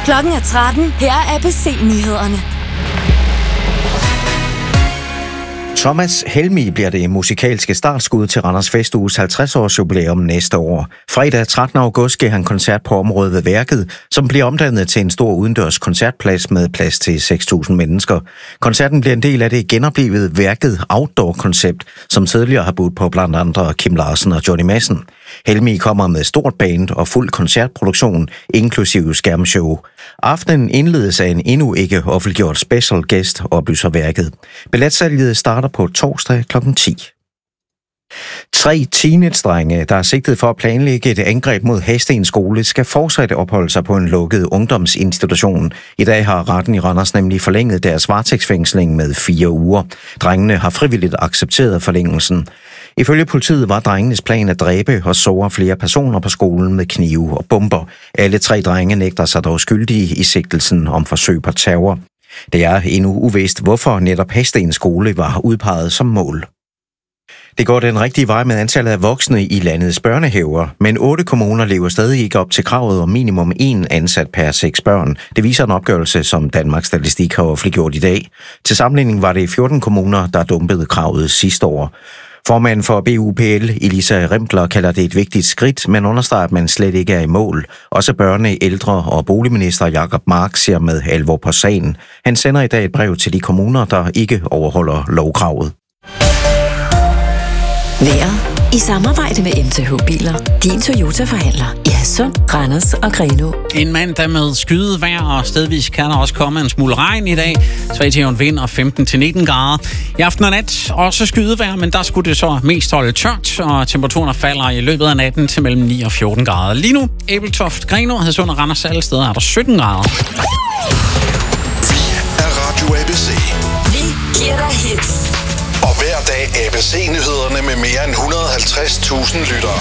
Klokken er 13. Her er ABC-nyhederne. Thomas Helmig bliver det musikalske startskud til Randers Festuges 50-års jubilæum næste år. Fredag 13. august giver han koncert på området ved Værket, som bliver omdannet til en stor udendørs koncertplads med plads til 6.000 mennesker. Koncerten bliver en del af det genoplevede Værket Outdoor-koncept, som tidligere har budt på blandt andre Kim Larsen og Johnny Madsen. Helmig kommer med stort band og fuld koncertproduktion, inklusive skærmshow. Aftenen indledes af en endnu ikke offentliggjort special guest, oplyser Værket. Billetsalget starter på torsdag kl. 10. 3 teenage-drenge, der er sigtet for at planlægge et angreb mod Hadsten skole, skal fortsat opholde sig på en lukket ungdomsinstitution. I dag har retten i Randers nemlig forlænget deres varetægtsfængsling med 4 uger. Drengene har frivilligt accepteret forlængelsen. Ifølge politiet var drengenes plan at dræbe og såre flere personer på skolen med knive og bomber. Alle 3 drenge nægter sig dog skyldige i sigtelsen om forsøg på terror. Det er endnu uvist, hvorfor netop Hadsten skole var udpeget som mål. Det går den rigtige vej med antallet af voksne i landets børnehaver, men 8 kommuner lever stadig ikke op til kravet om minimum 1 ansat per 6 børn. Det viser en opgørelse, som Danmarks Statistik har offentliggjort i dag. Til sammenligning var det 14 kommuner, der dumpede kravet sidste år. Formanden for BUPL, Elisa Rimpler, kalder det et vigtigt skridt, men understreger, at man slet ikke er i mål. Også børne-, ældre- og boligminister Jacob Mark ser med alvor på sagen. Han sender i dag et brev til de kommuner, der ikke overholder lovkravet. Vejret i samarbejde med MTH Biler. Din Toyota-forhandler i Hadsund, Randers og Grenaa. En mandag med skyet vejr, og stedvis kan der også komme en smule regn i dag. Svag til jævn vind og 15-19 grader. I aften og nat også skyet vejr, men der skulle det så mest holde tørt, og temperaturen falder i løbet af natten til mellem 9 og 14 grader. Lige nu, Ebeltoft, Grenaa, Hadsund og Randers, alle steder er der 17 grader. Vi er Radio ABC. Vi giver dig hits. Og hver dag ABC-nyhederne med mere end 150.000 lyttere.